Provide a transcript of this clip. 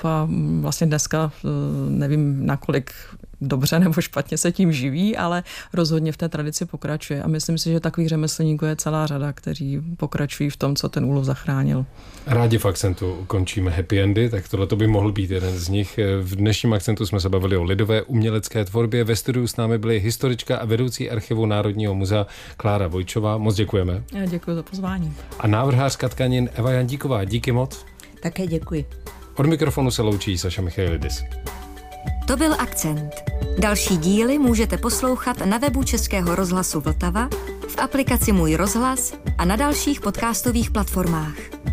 a vlastně dneska nevím, nakolik dobře nebo špatně se tím živí, ale rozhodně v té tradici pokračuje. A myslím si, že takových řemeslníků je celá řada, kteří pokračují v tom, co ten úlov zachránil. Rádi v Akcentu končíme happy endy, tak tohle by mohl být jeden z nich. V dnešním Akcentu jsme se bavili o lidové umělecké tvorbě. Ve studiu s námi byly historička a vedoucí archivu Národního muzea Klára Vojčová. Moc děkujeme. Já děkuji za pozvání. A návrhářka tkanin Eva Jandíková. Díky moc. Také děkuji. Od mikrofonu se loučí Saša Michailidis. To byl Akcent. Další díly můžete poslouchat na webu Českého rozhlasu Vltava, v aplikaci Můj rozhlas a na dalších podcastových platformách.